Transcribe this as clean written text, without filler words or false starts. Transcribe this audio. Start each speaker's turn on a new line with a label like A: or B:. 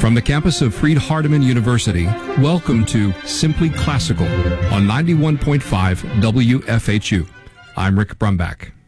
A: From the campus of Freed-Hardeman University, welcome to Simply Classical on 91.5 WFHU. I'm Rick Brumbach.